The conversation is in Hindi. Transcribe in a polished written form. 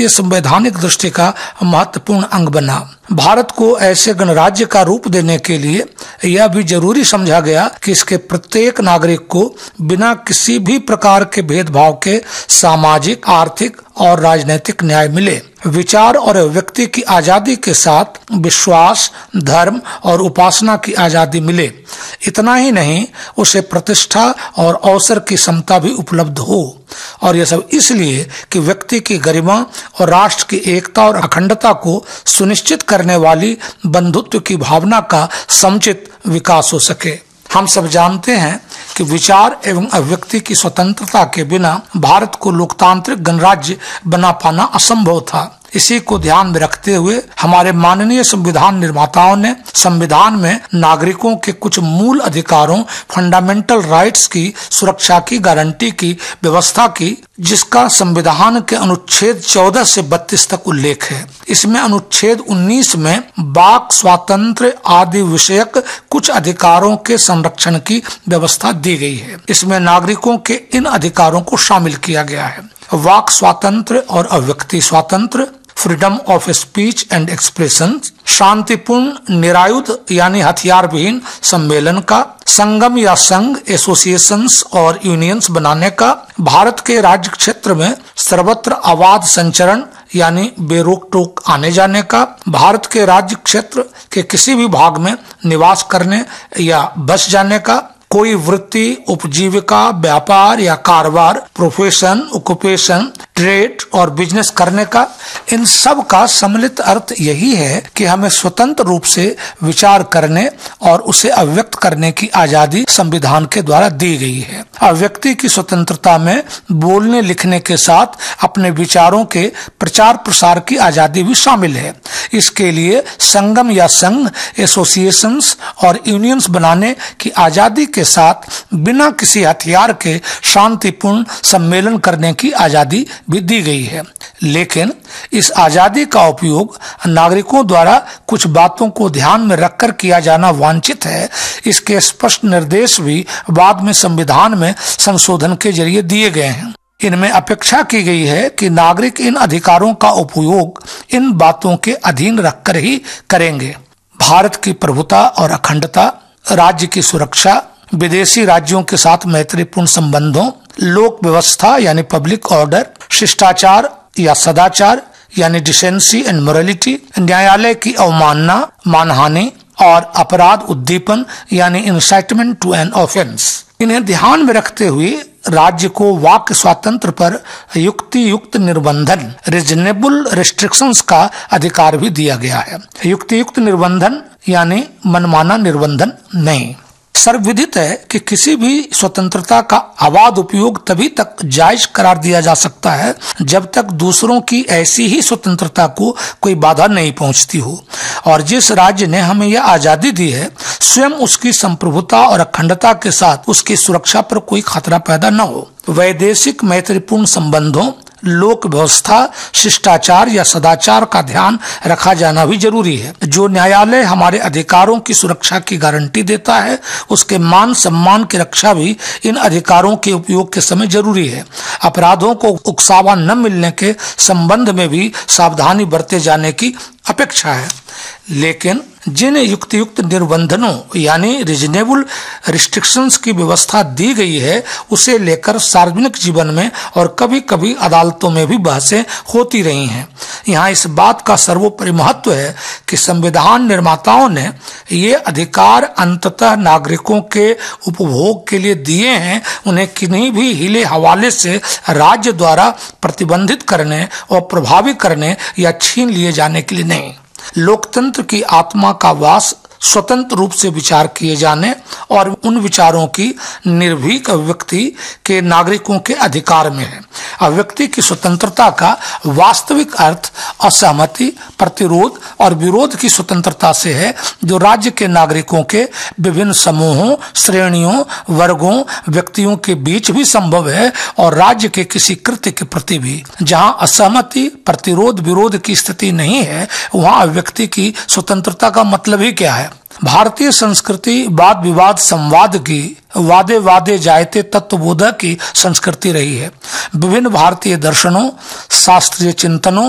भारतीय संवैधानिक दृष्टि का महत्वपूर्ण अंग बना। भारत को ऐसे गणराज्य का रूप देने के लिए यह भी जरूरी समझा गया कि इसके प्रत्येक नागरिक को बिना किसी भी प्रकार के भेदभाव के सामाजिक, आर्थिक और राजनीतिक न्याय मिले। विचार और अभिव्यक्ति की आजादी के साथ विश्वास, धर्म और उपासना की आजादी मिले। इतना ही नहीं, उसे प्रतिष्ठा और अवसर की समता भी उपलब्ध हो। और यह सब इसलिए कि व्यक्ति की गरिमा और राष्ट्र की एकता और अखंडता को सुनिश्चित करने वाली बंधुत्व की भावना का समुचित विकास हो सके। हम सब जानते हैं कि विचार एवं अभिव्यक्ति की स्वतंत्रता के बिना भारत को लोकतांत्रिक गणराज्य बना पाना असंभव था। इसी को ध्यान में रखते हुए हमारे माननीय संविधान निर्माताओं ने संविधान में नागरिकों के कुछ मूल अधिकारों, फंडामेंटल राइट्स की सुरक्षा की गारंटी की व्यवस्था की, जिसका संविधान के अनुच्छेद 14 से 32 तक उल्लेख है। इसमें अनुच्छेद 19 में वाक स्वातंत्र्य आदि विषयक कुछ अधिकारों के संरक्षण की व्यवस्था दी गई है। इसमें नागरिकों के इन अधिकारों को शामिल किया गया है: वाक स्वातंत्र्य और अभिव्यक्ति स्वातंत्र्य, freedom of speech and expression, शांतिपूर्ण निरायुध यानी हथियार विहीन सम्मेलन का, संगम या संघ, एसोसिएशंस और यूनियंस बनाने का, भारत के राज्य क्षेत्र में सर्वत्र अबाध संचरण यानी बेरोक टोक आने जाने का, भारत के राज्य क्षेत्र के किसी भी भाग में निवास करने या बस जाने का, कोई वृत्ति, उपजीविका, व्यापार या कारोबार, प्रोफेशन, ऑक्यूपेशन, ट्रेड और बिजनेस करने का। इन सब का सम्मिलित अर्थ यही है कि हमें स्वतंत्र रूप से विचार करने और उसे अभिव्यक्त करने की आजादी संविधान के द्वारा दी गई है। अभिव्यक्ति की स्वतंत्रता में बोलने लिखने के साथ अपने विचारों के प्रचार प्रसार की आजादी भी शामिल है। इसके लिए संगम या संघ, एसोसिएशंस और यूनियंस बनाने की आजादी के साथ बिना किसी हथियार के शांतिपूर्ण सम्मेलन करने की आजादी भी दी गई है। लेकिन इस आजादी का उपयोग नागरिकों द्वारा कुछ बातों को ध्यान में रखकर किया जाना वांछित है। इसके स्पष्ट निर्देश भी बाद में संविधान में संशोधन के जरिए दिए गए हैं। इनमें अपेक्षा की गई है कि नागरिक इन अधिकारों का उपयोग इन बातों के अधीन रखकर ही करेंगे: भारत की प्रभुता और अखंडता, राज्य की सुरक्षा, विदेशी राज्यों के साथ मैत्रीपूर्ण संबंधों, लोक व्यवस्था यानी पब्लिक ऑर्डर, शिष्टाचार या सदाचार यानी डिसेंसी एंड मोरालिटी, न्यायालय की अवमानना, मानहानि और अपराध उद्दीपन यानी इंसाइटमेंट टू एन ऑफेंस। इन्हें ध्यान में रखते हुए राज्य को वाक स्वातंत्र पर युक्ति युक्त निर्बंधन, रीजनेबल रिस्ट्रिक्शंस का अधिकार भी दिया गया है। युक्ति युक्त निर्बंधन यानी मनमाना निर्बंधन नहीं। सर्वविदित है कि किसी भी स्वतंत्रता का अबाध उपयोग तभी तक जायज करार दिया जा सकता है जब तक दूसरों की ऐसी ही स्वतंत्रता को कोई बाधा नहीं पहुंचती हो, और जिस राज्य ने हमें यह आजादी दी है स्वयं उसकी संप्रभुता और अखंडता के साथ उसकी सुरक्षा पर कोई खतरा पैदा न हो। वैदेशिक मैत्रीपूर्ण संबंधों, लोक व्यवस्था, शिष्टाचार या सदाचार का ध्यान रखा जाना भी जरूरी है। जो न्यायालय हमारे अधिकारों की सुरक्षा की गारंटी देता है, उसके मान सम्मान की रक्षा भी इन अधिकारों के उपयोग के समय जरूरी है। अपराधों को उकसावा न मिलने के संबंध में भी सावधानी बरते जाने की अपेक्षा है। लेकिन जिन युक्त निर्बंधनों यानी रीजनेबल रिस्ट्रिक्शंस की व्यवस्था दी गई है, उसे लेकर सार्वजनिक जीवन में और कभी कभी अदालतों में भी बहसें होती रही हैं। यहाँ इस बात का सर्वोपरि महत्व है कि संविधान निर्माताओं ने ये अधिकार अंततः नागरिकों के उपभोग के लिए दिए हैं, उन्हें किन्हीं भी हिले हवाले से राज्य द्वारा प्रतिबंधित करने और प्रभावी करने या छीन लिए जाने के लिए नहीं। लोकतंत्र की आत्मा का वास स्वतंत्र रूप से विचार किए जाने और उन विचारों की निर्भीक अभिव्यक्ति के नागरिकों के अधिकार में है। अभिव्यक्ति की स्वतंत्रता का वास्तविक अर्थ असहमति, प्रतिरोध और विरोध की स्वतंत्रता से है, जो राज्य के नागरिकों के विभिन्न समूहों, श्रेणियों, वर्गों, व्यक्तियों के बीच भी संभव है और राज्य के किसी कृत्य के प्रति भी। जहां असहमति, प्रतिरोध, विरोध की स्थिति नहीं है, वहां अभिव्यक्ति की स्वतंत्रता का मतलब ही क्या है? भारतीय संस्कृति वाद विवाद संवाद की, वादे वादे जायते तत्वबोध की संस्कृति रही है। विभिन्न भारतीय दर्शनों, शास्त्रीय चिंतनों